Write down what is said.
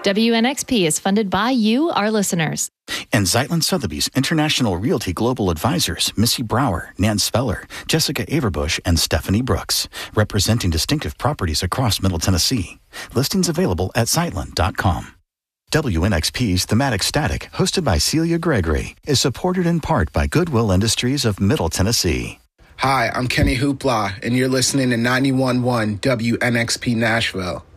WNXP is funded by you, our listeners. And Zeitlin Sotheby's International Realty Global Advisors, Missy Brower, Nan Speller, Jessica Averbush, and Stephanie Brooks, representing distinctive properties across Middle Tennessee. Listings available at Zeitlin.com. WNXP's Thematic Static, hosted by Celia Gregory, is supported in part by Goodwill Industries of Middle Tennessee. Hi, I'm Kenny Hoopla, and you're listening to 91.1 WNXP Nashville.